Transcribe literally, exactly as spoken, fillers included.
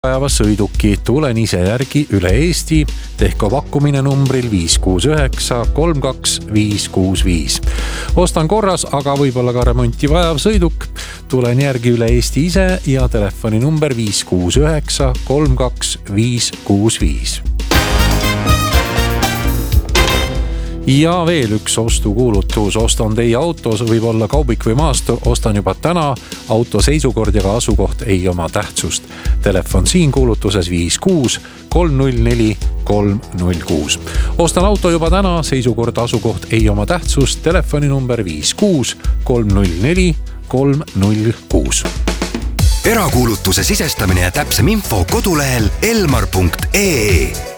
päeva sõiduki, tulen ise järgi üle Eesti, tehko pakkumine numbril viis kuus üheksa kolm kaks viis kuus viis. Ostan korras, aga võib-olla ka remonti vajav sõiduk, tulen järgi üle Eesti ise ja telefoni number viis kuus üheksa kolm kaks viis kuus viis. Ja veel üks ostukuulutus, ostan teie autos, võib olla kaubik või maastur, ostan juba täna, auto seisukord ja ka asukoht ei oma tähtsust. Telefon siin kuulutuses viis kuus kolm null neli kolm null kuus. Ostan auto juba täna, seisukord asukoht ei oma tähtsust, telefoni number viis kuus kolm null neli kolm null kuus. Erakuulutuse sisestamine ja täpsem info kodulehel elmar punkt ee.